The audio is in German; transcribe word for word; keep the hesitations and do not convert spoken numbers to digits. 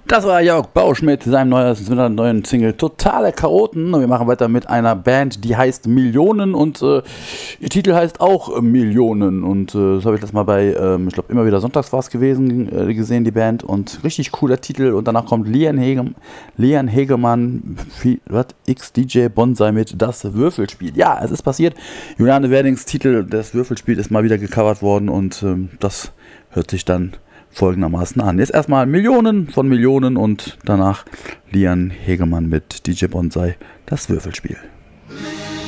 Das war Jörg Bausch mit seinem neuen, mit seiner neuen Single Totale Chaoten. Und wir machen weiter mit einer Band, die heißt Millionen und äh, ihr Titel heißt auch äh, Millionen. Und äh, das habe ich das mal bei, ähm, ich glaube immer wieder sonntags war es gewesen, äh, gesehen, die Band. Und richtig cooler Titel. Und danach kommt Leon, Hege, Leon Hegemann, was, X D J Bonsai mit Das Würfelspiel. Ja, es ist passiert. Juliane Werdings Titel, das Würfelspiel, ist mal wieder gecovert worden und ähm, das hört sich dann folgendermaßen an. Jetzt erstmal Millionen von Millionen und danach Leon Hegemann mit D J Bonsai, Das Würfelspiel.